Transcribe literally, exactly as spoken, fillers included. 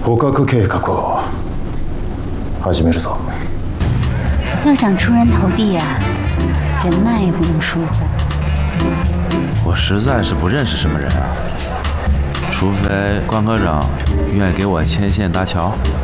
捕獲計画を始めるぞ。 要想出人头地啊，人脉也不能疏忽。 我实在是不认识什么人啊，除非关科长愿意给我牵线搭桥。